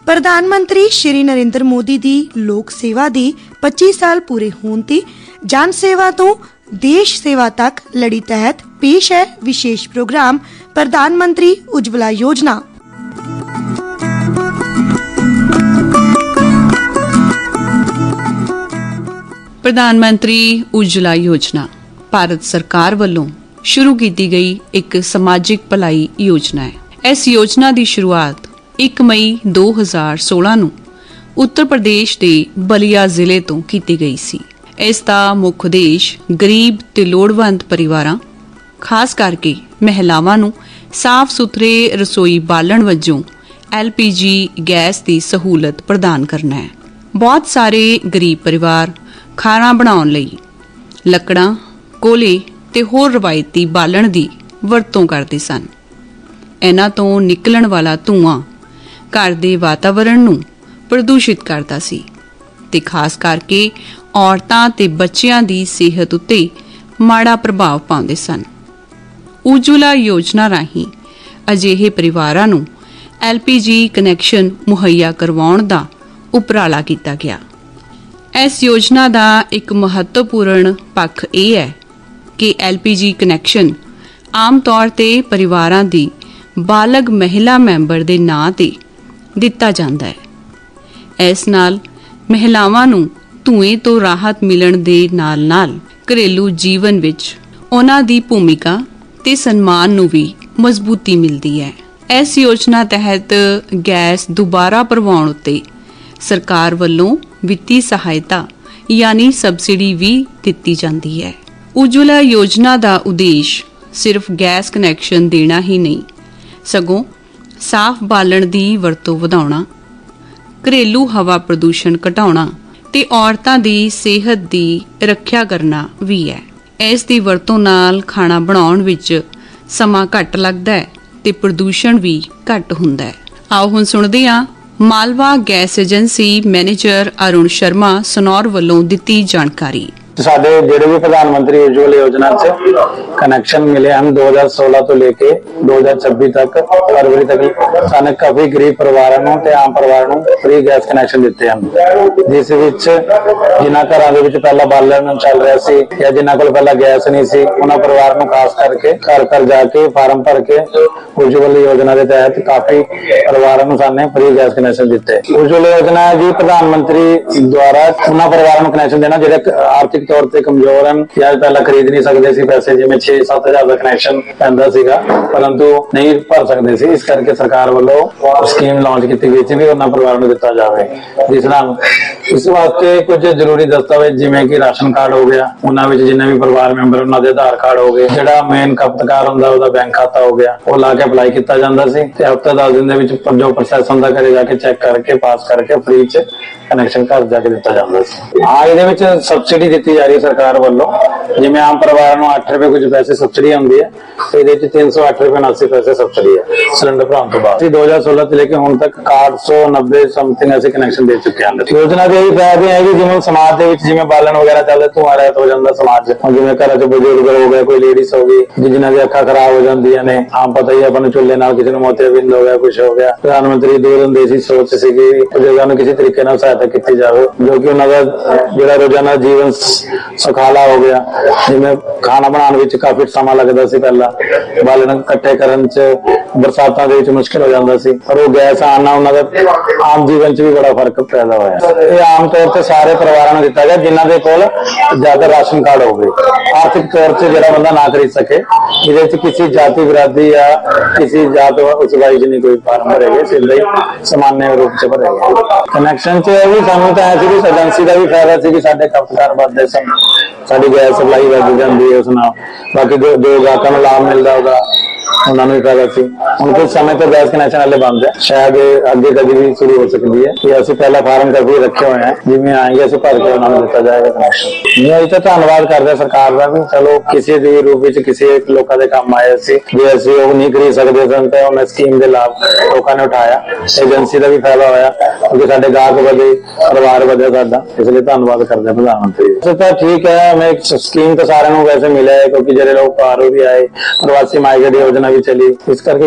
प्रधानमंत्री श्री नरेंद्र मोदी दी लोक सेवा दी 25 साल पूरे होने ते जन सेवा तो देश सेवा तक लड़ी तहत पेश है विशेष प्रोग्राम प्रधानमंत्री उज्ज्वला योजना। प्रधानमंत्री उज्ज्वला योजना भारत सरकार वालों शुरू की गई एक समाजिक भलाई योजना है। इस योजना की शुरुआत 1 मई 2016 ਨੂੰ उत्तर प्रदेश के बलिया जिले तो की गई सी। इसका मुख्य उद्देश गरीब ते लोड़वंद परिवारां खास करके महिलावां नूं साफ सुथरे रसोई बालन वजों LPG गैस की सहूलत प्रदान करना है। बहुत सारे गरीब परिवार खाना बनाउण लई लकड़ां कोले ते होर रवायती बालन दी वरतों करते सन। इन्हां तों निकलण वाला धुआं घर दे वातावरण नूं प्रदूषित करता सी ते खास करके औरतां ते बच्चियां दी सेहत उत्ते माड़ा प्रभाव पाउंदे सन। उज्ज्वला योजना राहीं अजिहे परिवारां नूं LPG कनैक्शन मुहैया करवाउण दा उपराला कीता गया। इस योजना का एक महत्वपूर्ण पक्ष यह है कि LPG कनैक्शन आम तौर ते परिवारां दी बालग महिला मैंबर दे नां ते दिता जाता है। इस नाल महिलावां नूं धुएं तो राहत मिलण दे नाल नाल घरेलू जीवन विच उन्हां दी भूमिका ते सन्मान नूं भी मजबूती मिलदी है। इस योजना तहत गैस दोबारा भरवाउण उत्ते सरकार वल्लों वित्ती सहायता यानी सबसिडी भी दिती जाती है। उज्ज्वला योजना का उद्देश्य सिर्फ गैस कनैक्शन देना ही नहीं सगों साफ बालण दी वरतों वधाउणा, घरेलू हवा प्रदूषण घटाउणा ते औरतां दी सेहत दी रखिया करना भी है। इस दी वरतों नाल खाना बनाउण विच समां घट लगदा है ते प्रदूषण भी घट हुंदा है। आओ हुण सुणदे हां Malwa gas agency manager Arun Sharma Sanour वल्लों दित्ती जानकारी। साडे जेडे भी प्रधानमंत्री उज्ज्वला योजना से कनेक्शन मिले हैं 2016 तो लेके 2026 तक फरवरी तक साने काफी गरीब परिवारों नूं ते आम परिवारों नूं फ्री गैस कनेक्शन दिते हैं। जिस विच जिन्हां घरां दे विच पहला बालन चल रहा सी या जिन्हां कोल पहला गैस नहीं सी उन्हां परिवार नूं खास करके घर घर जाके फार्म भर के उज्ज्वला योजना के तहत काफी परिवारों नूं साने फ्री गैस कनेक्शन दिते। उज्ज्वला योजना जी प्रधानमंत्री द्वारा उन्हां परिवारों नूं कनेक्शन देना जेडे आर्थिक तौर ते कमजोर हैं या पहला खरीद नहीं सकते सी पैसे जिवें 6-7 हज़ार का कनेक्शन पैंदा सीगा परंतु नहीं भर सकते सी। इस करके सरकार वालों स्कीम लॉन्च की गई थी भी उन्होंने परिवार को दिता जाए। जिस नाल इस वास्ते कुछ जरूरी दस्तावेज जिवें कि राशन कार्ड हो गया उन्होंने जिन्ने भी परिवार मैंबर उन्होंने आधार कार्ड हो गए जिहड़ा मेन खपतकार हुंदा उहदा बैंक खाता हो गया वो ला के अप्लाई किया जाता सी ते हफ्ते 10 दिन दे विच जो प्रोसैस हुंदा घरे जाके चैक करके पास करके फ्री च कनैक्शन घर जाके दिता जाता सी। हाँ इहदे विच सबसिडी दित्ती जा रही है सरकार वालों जिवें आम परिवार नूं 8 रुपए कुछ पैसे सबसिडी आउंदी है इहदे विच 308 रुपए 79 पैसे सबसिडी है सिलेंडर भराउण तो बाद। 2016 से लेके हुण तक 890 समथिंग ऐसे कनैक्शन दे चुके हैं। योजना के यही फायदे हैं कि जिवें समाज दे विच जिवें बालन वगैरह चलदे धुआं रहित हो जांदा समाज जिवें घरां च बजुर्ग हो गए कोई लेडीज हो गई जिन्हां दी अखां खराब हो जांदियां ने आम पता ही अपन चुल्ले नाल किसी नूं मोतियाबिंद हो गया कुछ हो गया प्रधानमंत्री दूरदर्शी सोच सीगी बुजुर्गां नूं किसी तरीके नाल सहायता की जाए जो कि उन्होंने जिहड़ा रोजाना जीवन सुखाला हो गया। जिवें खाना बनाने विच काफी समा लगता सी पहला बालन इकट्ठे करन च बरसातां दे विच मुश्किल हो जाता सी पर वो गैस आने नाल उन्हां दे आम जीवन च भी बड़ा फर्क पैदा होया। ये आम तौर ते सारे परिवारां नूं दित्ता गया जिन्हां दे कोल ज्यादा राशन कार्ड हो गए आर्थिक तौर से जिहड़ा बंदा ना खरीद सके इहदे च किसी जाति बिरादरी या किसी जात उस वाइज नहीं कोई फार्म भरेगे सीधे ही सामान्य रूप से भरेगा। कनैक्शन च भी सानूं तां ऐसी भी एजेंसी का भी फायदा सी कि साडे खपतकार वधदे सन साडी गैस सप्लाई वध जांदी है उस नाल बाकी जो ग्राहकां नूं लाभ मिलदा उहदा उन्होंने भी फायदा सी। हुण कुछ समय तो गैस कनैक्शन वाले बंद है शायद अगे कभी भी शुरू हो सकती है कि असं पहला फार्म करके रखे हुए हैं जिवें आएंगे असं भर के उन्होंने दिता जाएगा कनैक्शन। मैं तो धन्यवाद करते सरकार का भी चलो किसी भी रूप में किसी लोगों के काम आए सी जे असं वो नहीं खरीद सकते सन तो उन्हें स्कीम के लाभ लोगों ने उठाया एजेंसी का भी फायदा होया क्योंकि साडे गाहक वधे परिवार वधे साडा इसलिए धन्यवाद करते प्रधानमंत्री। तो ठीक है हमें स्कीम तो सारे वैसे मिले क्योंकि जो लोग बाहरों भी आए प्रवासी माइग्रेट योजना भी चली इस करके